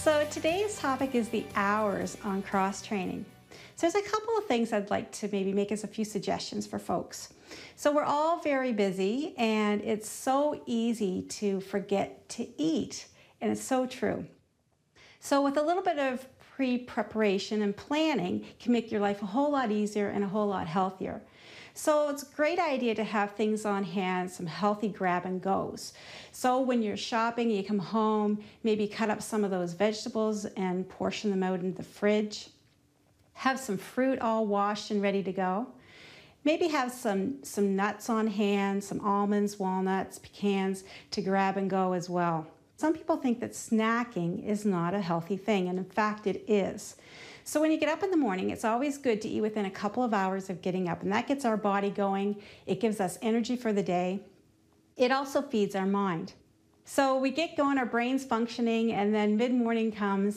So today's topic is the hours on cross training. So there's a couple of things I'd like to maybe make as a few suggestions for folks. So we're all very busy and it's so easy to forget to eat, and it's so true. So with a little bit of pre-preparation and planning can make your life a whole lot easier and a whole lot healthier. So it's a great idea to have things on hand, some healthy grab and goes. So when you're shopping, you come home, maybe cut up some of those vegetables and portion them out into the fridge. Have some fruit all washed and ready to go. Maybe have some nuts on hand, some almonds, walnuts, pecans to grab and go as well. Some people think that snacking is not a healthy thing, and in fact it is. So when you get up in the morning, it's always good to eat within a couple of hours of getting up, and that gets our body going. It gives us energy for the day. It also feeds our mind. So we get going, our brain's functioning, and then mid-morning comes